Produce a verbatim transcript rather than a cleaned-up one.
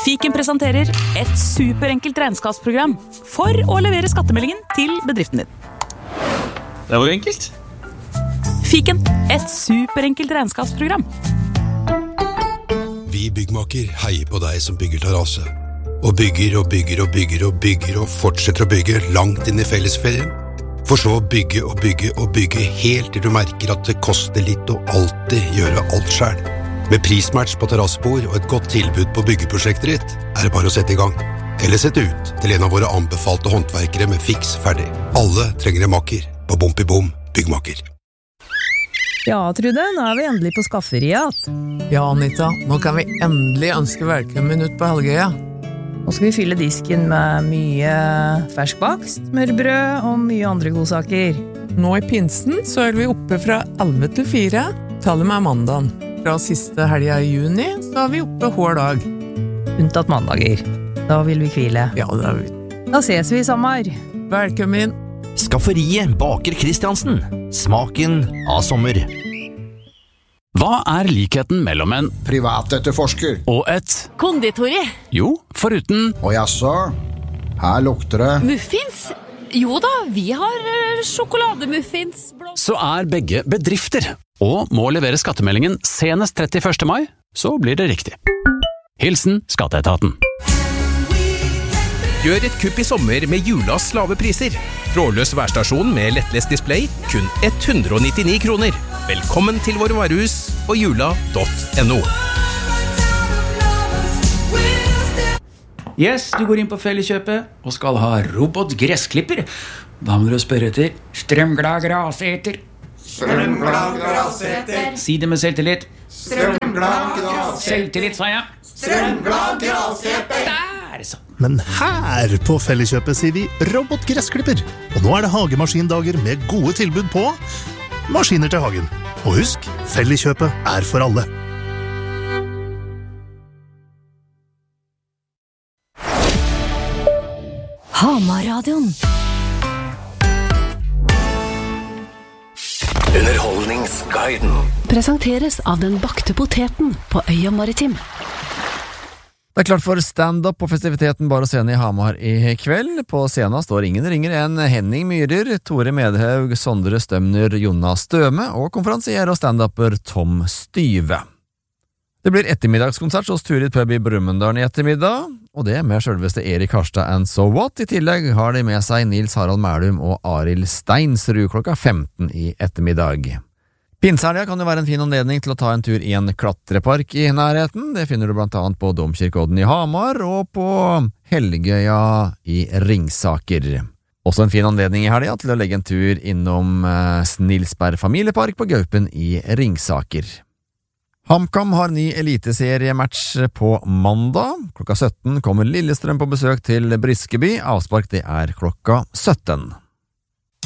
Fiken presenterer et superenkelt regnskapsprogram for å levere skattemeldingen til bedriften din. Det var enkelt. Fiken, et superenkelt regnskapsprogram. Vi byggmaker heier på deg som bygger terrasse. Og bygger og bygger og bygger og bygger og fortsetter å bygge langt inn i fellesferien. For så å bygge og bygge og bygge helt til du merker at det koster litt å alltid gjøre alt selv. Med prismatch på terrassebord og et godt tilbud på byggeprosjektet ditt, er det bare å sette i gang. Eller sette ut til en av våre anbefalte håndverkere med fiks ferdig. Alle trenger en makker på Bom i Bom byggmaker. Ja, Trude, nå er vi endelig på skafferiet. Ja, Anita, nå kan vi endelig ønske velkommen ut på Helgøya. Nå skal vi fylle disken med mye ferskbakst, smørbrød og mye andre godsaker. Nå i pinsen så er vi oppe fra elleve til fire, tallet med mandagen. Fra siste helga i juni så er vi oppe hver dag. Unntatt mandager. Da vil vi hvile. Ja, det er vi. Da ses vi i sommer. Velkommen. Skafferiet Baker Kristiansen. Smaken av sommer. Hva er likheten mellom en privatetterforsker og et konditori? Jo, foruten og jaså, her lukter det muffins? Jo da, vi har sjokolademuffins. Så er begge bedrifter og må levere skattemeldingen senest trettiførste mai, så blir det riktig. Hilsen Skatteetaten. Gjør et kupp i sommer med Julas lave priser. Trådløs værstasjon med lettlest display, kun hundre og nittini kroner. Velkommen til våre varehus på jula punktum no. Yes, du går inn på Felleskjøpet og skal ha robotgressklipper. Da må du spørre etter strømglad graseter. Strømglad graseter. Si det med selvtillit. Strømglad graseter. Selvtillit, sa jeg. Strømglad graseter. Der, så. Men her på Felleskjøpet sier vi robotgressklipper. Og nå er det hagemaskindager med gode tilbud på maskiner til hagen. Og husk, Felleskjøpet er for alle. Hamar-radioen. Underholdningsguiden Presenteres av den bakte poteten på Øya Maritim. Det er klart for stand-up på festiviteten Bar og Scene i Hamar i kveld. På scenen står ingen ringer enn Henning Myhrer, Tore Medhaug, Sondre Stømner, Jonas Støme og konferansier og stand-upper Tom Styve. Det blir ettermiddagskonsert hos Turid Pub i Brumunddal i ettermiddag, og det med selveste Erik Harstad and So What. I tillegg har de med seg Nils Harald Mælum og Arild Steinsrud klokka femten i ettermiddag. Pinsehelga kan jo være en fin anledning til å ta en tur i en klatrepark i nærheten. Det finner du blant annet på Domkirkeodden i Hamar og på Helgøya i Ringsaker. Også en fin anledning i helga til å legge en tur innom Snilsberg familiepark på Gaupen i Ringsaker. HamKam har ny eliteseriematch på mandag. Klokka sytten kommer Lillestrøm på besøk til Briskeby. Avspark det er klokka sytten.